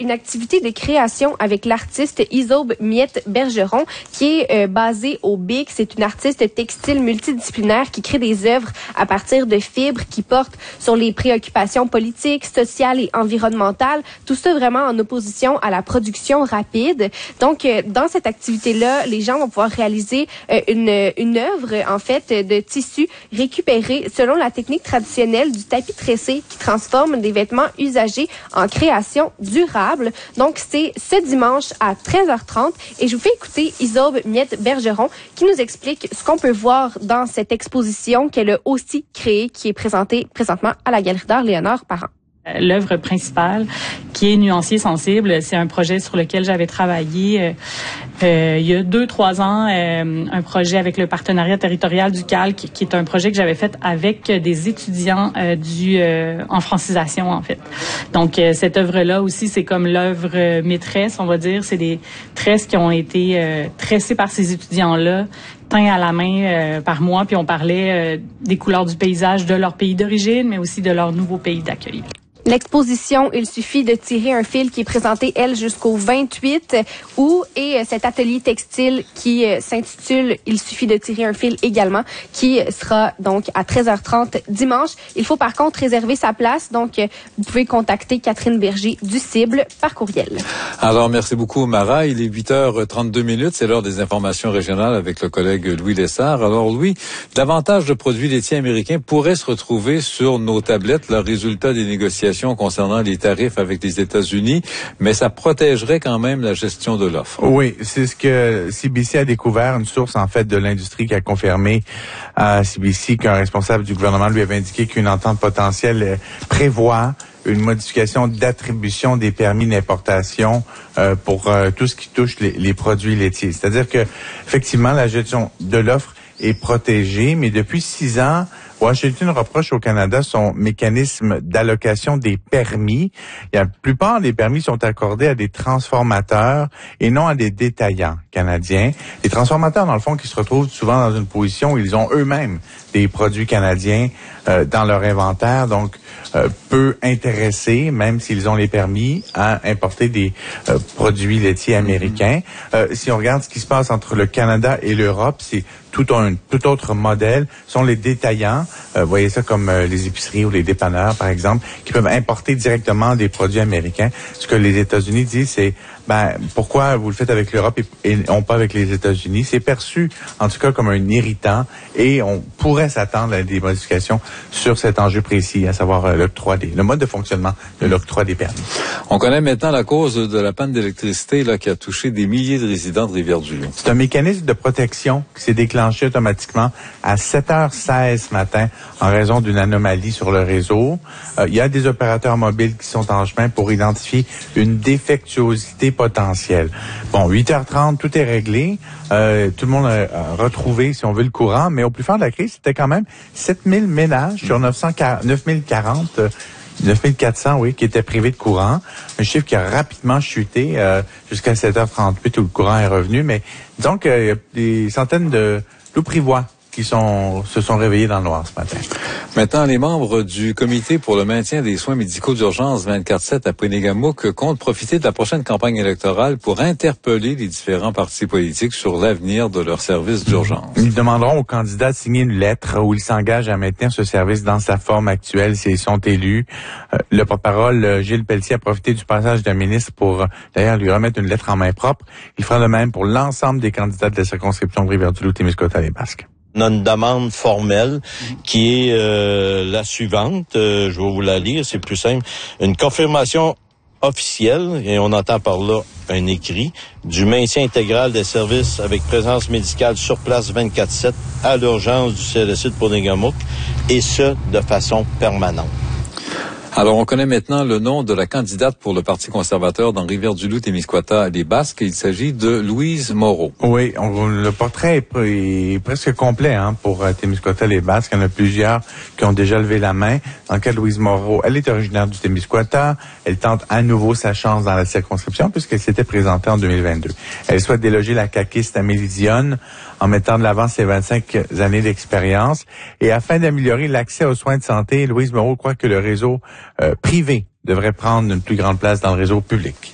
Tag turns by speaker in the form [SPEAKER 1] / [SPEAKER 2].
[SPEAKER 1] une activité de création avec l'artiste Isobe Miette-Bergeron qui est basée au BIC. C'est une artiste textile multidisciplinaire qui crée des œuvres à partir de fibres qui portent sur les préoccupations politiques, sociales et environnementales. Tout ça vraiment en opposition à la production rapide. Donc, dans cette activité-là, les gens vont pouvoir réaliser une œuvre, en fait, de tissu récupéré selon la technique traditionnelle du tapis tressé qui transforme des vêtements usagés en création durable. Donc, c'est ce dimanche à 13h30 et je vous fais écouter Isobe Miette-Bergeron qui nous explique ce qu'on peut voir dans cette exposition qu'elle a aussi créée, qui est présentée présentement à la Galerie d'art Léonard Parent.
[SPEAKER 2] L'œuvre principale, qui est Nuancier sensible, c'est un projet sur lequel j'avais travaillé il y a 2-3 ans, un projet avec le partenariat territorial du Calque, qui est un projet que j'avais fait avec des étudiants en francisation, en fait. Donc, cette œuvre-là aussi, c'est comme l'œuvre maîtresse, on va dire. C'est des tresses qui ont été tressées par ces étudiants-là, teints à la main par moi, puis on parlait des couleurs du paysage de leur pays d'origine, mais aussi de leur nouveau pays d'accueil.
[SPEAKER 1] L'exposition, il suffit de tirer un fil qui est présenté, elle, jusqu'au 28 août et cet atelier textile qui s'intitule « Il suffit de tirer un fil » également, qui sera donc à 13h30 dimanche. Il faut par contre réserver sa place, donc vous pouvez contacter Catherine Berger du Cible par courriel.
[SPEAKER 3] Alors, merci beaucoup, Mara. Il est 8h32, c'est l'heure des informations régionales avec le collègue Louis Lessard. Alors, Louis, davantage de produits laitiers américains pourraient se retrouver sur nos tablettes, le résultat des négociations concernant les tarifs avec les États-Unis, mais ça protégerait quand même la gestion de l'offre.
[SPEAKER 4] Oui, c'est ce que CBC a découvert, une source en fait de l'industrie qui a confirmé à CBC qu'un responsable du gouvernement lui avait indiqué qu'une entente potentielle prévoit une modification d'attribution des permis d'importation pour tout ce qui touche les produits laitiers. C'est-à-dire que effectivement la gestion de l'offre est protégée, mais depuis 6 ans, Washington reproche au Canada son mécanisme d'allocation des permis. La plupart des permis sont accordés à des transformateurs et non à des détaillants canadiens. Les transformateurs, dans le fond, qui se retrouvent souvent dans une position où ils ont eux-mêmes des produits canadiens dans leur inventaire, donc peu intéressés, même s'ils ont les permis, à importer des produits laitiers américains. Si on regarde ce qui se passe entre le Canada et l'Europe, c'est tout autre modèle, sont les détaillants. Vous voyez ça comme les épiceries ou les dépanneurs, par exemple, qui peuvent importer directement des produits américains. Ce que les États-Unis disent, c'est pourquoi vous le faites avec l'Europe et non pas avec les États-Unis? C'est perçu, en tout cas, comme un irritant et on pourrait s'attendre à des modifications sur cet enjeu précis, à savoir le mode de fonctionnement de l'octroi des permis.
[SPEAKER 3] On connaît maintenant la cause de la panne d'électricité qui a touché des milliers de résidents de Rivière-du-Loup.
[SPEAKER 4] C'est un mécanisme de protection qui s'est déclenché automatiquement à 7h16 ce matin en raison d'une anomalie sur le réseau. Il y a des opérateurs mobiles qui sont en chemin pour identifier une défectuosité potentielle. Bon, 8h30, tout est réglé. Tout le monde a retrouvé, si on veut, le courant, mais au plus fort de la crise, c'était quand même 7000 ménages sur 9400, oui, qui étaient privés de courant. Un chiffre qui a rapidement chuté jusqu'à 7h38 où le courant est revenu. Mais disons qu'il y a des centaines de loups-privois qui se sont réveillés dans le noir ce matin.
[SPEAKER 3] Maintenant, les membres du comité pour le maintien des soins médicaux d'urgence 24/7 à Pénégamook comptent profiter de la prochaine campagne électorale pour interpeller les différents partis politiques sur l'avenir de leur service d'urgence.
[SPEAKER 4] Ils demanderont aux candidats de signer une lettre où ils s'engagent à maintenir ce service dans sa forme actuelle s'ils sont élus. Le porte-parole Gilles Pelletier a profité du passage d'un ministre pour d'ailleurs lui remettre une lettre en main propre. Il fera de même pour l'ensemble des candidats de la circonscription de Rivière-du-Loup, Témiscouata-les-Basques.
[SPEAKER 5] On a une demande formelle qui est la suivante. Je vais vous la lire, c'est plus simple. Une confirmation officielle, et on entend par là un écrit, du maintien intégral des services avec présence médicale sur place 24/7 à l'urgence du CLSC de Pénégamook, et ce, de façon permanente.
[SPEAKER 3] Alors, on connaît maintenant le nom de la candidate pour le Parti conservateur dans Rivière-du-Loup, Témiscouata-les-Basques. Il s'agit de Louise Moreau.
[SPEAKER 4] Oui, le portrait est presque complet pour Témiscouata-les-Basques. Il y en a plusieurs qui ont déjà levé la main. Dans le cas de Louise Moreau, elle est originaire du Témiscouata. Elle tente à nouveau sa chance dans la circonscription puisqu'elle s'était présentée en 2022. Elle souhaite déloger la caquiste Amélie Dionne en mettant de l'avant ses 25 années d'expérience. Et afin d'améliorer l'accès aux soins de santé, Louise Moreau croit que le réseau privé devrait prendre une plus grande place dans le réseau public.